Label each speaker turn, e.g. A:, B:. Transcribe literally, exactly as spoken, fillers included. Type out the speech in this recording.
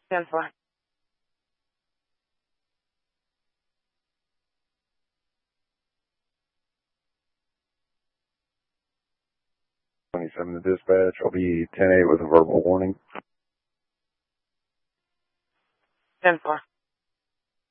A: ten four.
B: twenty-seven to dispatch. I'll be ten eight with a verbal warning.
A: ten four.